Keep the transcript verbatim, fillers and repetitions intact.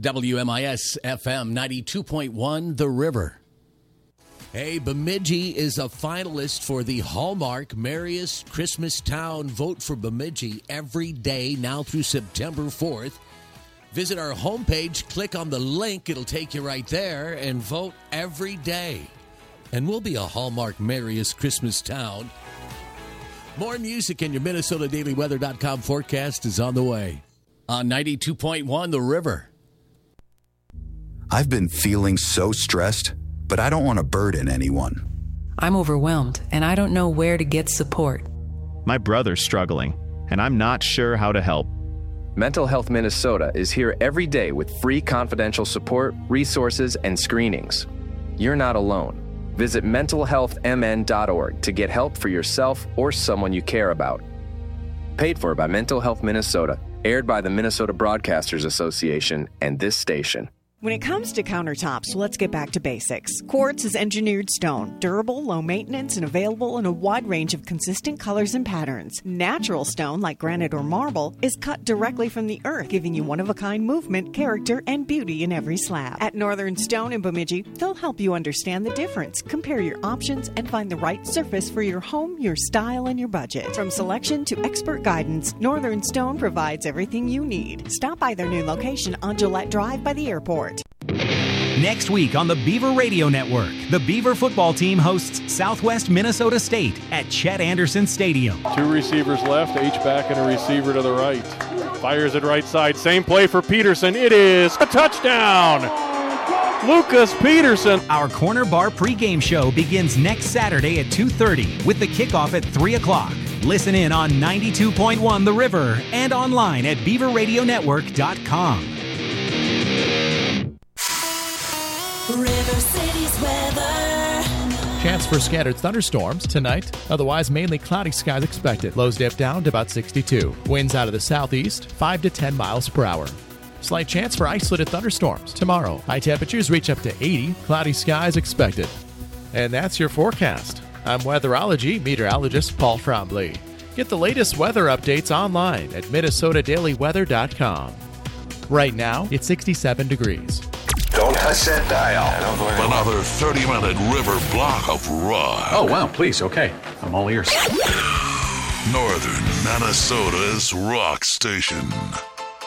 W M I S F M ninety-two point one, The River. Hey, Bemidji is a finalist for the Hallmark Merriest Christmas Town. Vote for Bemidji every day now through September fourth. Visit our homepage, click on the link. It'll take you right there, and vote every day. And we'll be a Hallmark Merriest Christmas Town. More music and your Minnesota Daily Weather dot com forecast is on the way. On ninety-two point one, The River. I've been feeling so stressed, but I don't want to burden anyone. I'm overwhelmed, and I don't know where to get support. My brother's struggling, and I'm not sure how to help. Mental Health Minnesota is here every day with free confidential support, resources, and screenings. You're not alone. Visit mental health m n dot org to get help for yourself or someone you care about. Paid for by Mental Health Minnesota, aired by the Minnesota Broadcasters Association and this station. When it comes to countertops, let's get back to basics. Quartz is engineered stone, durable, low maintenance, and available in a wide range of consistent colors and patterns. Natural stone, like granite or marble, is cut directly from the earth, giving you one-of-a-kind movement, character, and beauty in every slab. At Northern Stone in Bemidji, they'll help you understand the difference, compare your options, and find the right surface for your home, your style, and your budget. From selection to expert guidance, Northern Stone provides everything you need. Stop by their new location on Gillette Drive by the airport. Next week on the Beaver Radio Network, the Beaver football team hosts Southwest Minnesota State at Chet Anderson Stadium. Two receivers left, H-back and a receiver to the right. Fires it right side. Same play for Peterson. It is a touchdown! Lucas Peterson. Our Corner Bar pregame show begins next Saturday at two thirty with the kickoff at three o'clock. Listen in on ninety-two point one The River and online at beaver radio network dot com. River City's weather. Chance for scattered thunderstorms tonight. Otherwise, mainly cloudy skies expected. Lows dip down to about sixty-two. Winds out of the southeast, five to ten miles per hour. Slight chance for isolated thunderstorms tomorrow. High temperatures reach up to eighty. Cloudy skies expected. And that's your forecast. I'm weatherology meteorologist Paul Trombley. Get the latest weather updates online at minnesota daily weather dot com. Right now, it's sixty-seven degrees. Don't touch that dial. Another thirty-minute river block of rock. Oh, wow, please, okay. I'm all ears. Northern Minnesota's rock station.